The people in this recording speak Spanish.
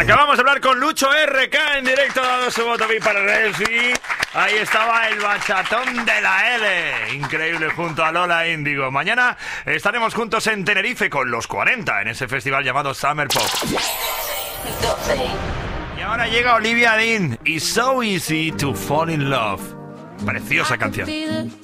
Acabamos de hablar con Lucho RK en directo, dado su voto para Resi. Ahí estaba el bachatón de la L, increíble, junto a Lola Índigo. Mañana estaremos juntos en Tenerife con los 40 en ese festival llamado Summer Pop. Y ahora llega Olivia Dean y So Easy to Fall in Love. Preciosa canción.